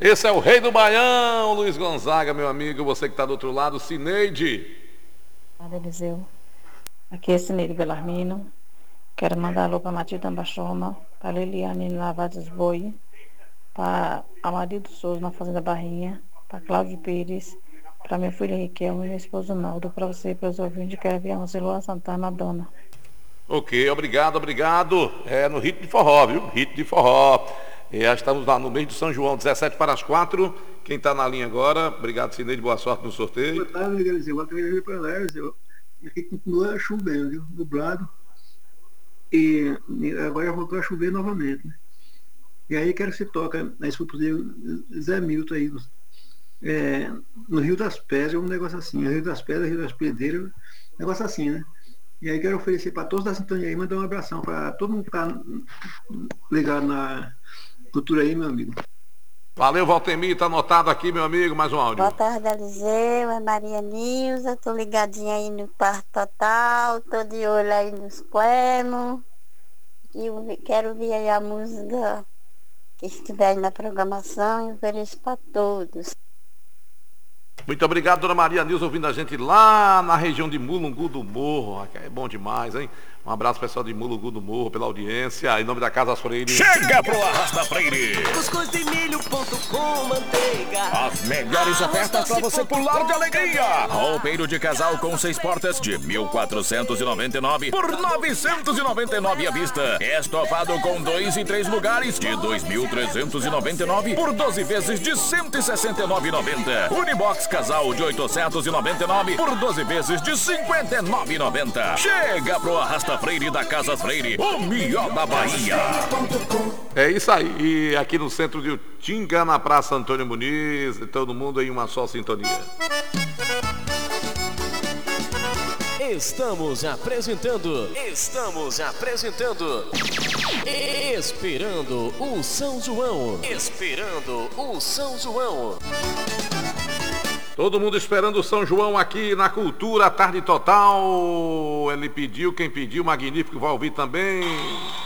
Esse é o rei do Baião, Luiz Gonzaga, meu amigo. Você que está do outro lado, Cineide. Padre Eliseu. Aqui é Cineide Belarmino. Quero mandar alô para Matilda Bachoma, para Liliane Lavados Boi, para Amarido Souza na Fazenda Barrinha, para Cláudio Pires, para minha filha Riquelme e meu esposo Naldo, para você e para os ouvintes que querem vir a Santana, Dona. Ok, obrigado, obrigado. É no ritmo de forró, viu? Ritmo de forró. Estamos lá no mês de São João, 17 para as 4. Quem está na linha agora? Obrigado, Cineide, boa sorte no sorteio. Boa tarde, Eliseu. Aqui continua chovendo, viu? Nublado. E agora voltou a chover novamente, né? E aí quero que você toca na escuta Zé Milton aí, no Rio das Pedras, é um negócio assim, Rio das Pedras, Rio das Pedreiras, negócio assim, né? E aí quero oferecer para todos da sintonia aí, mandar um abração para todo mundo que está ligado na cultura aí, meu amigo. Valeu, Valtemir, tá anotado aqui, meu amigo, mais um áudio. Boa tarde, Eliseu, é Maria Nilza, tô ligadinha aí no Parque Total, tô de olho aí nos poemas, e quero ouvir aí a música que estiver aí na programação e ofereço para todos. Muito obrigado, dona Maria Nilza, ouvindo a gente lá na região de Mulungu do Morro. É bom demais, hein? Um abraço pessoal de Mulungu do Morro pela audiência. Em nome da Casa Freire. Chega pro Arrasta Freire. Cuscuzemilho.com, manteiga. As melhores ofertas para você pular de alegria. Roupeiro de casal com 6 portas de 1.499 por 999 à vista. Estofado com 2 e 3 lugares de 2.399 por 12 vezes de 169,90. Unibox casal de 899 por 12 vezes de 59,90. Chega pro Arrasta Freire da Casa Freire, o melhor da Bahia. É isso aí, e aqui no centro de Utinga, na Praça Antônio Muniz, todo mundo em uma só sintonia. Estamos apresentando Esperando o São João. Todo mundo esperando o São João aqui na Cultura, Tarde Total. Ele pediu, quem pediu, magnífico, vai ouvir também.